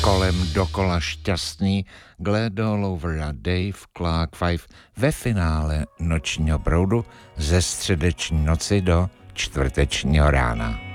kolem dokola šťastný, Glad All Over a Dave Clark 5 ve finále nočního proudu ze středeční noci do čtvrtečního rána.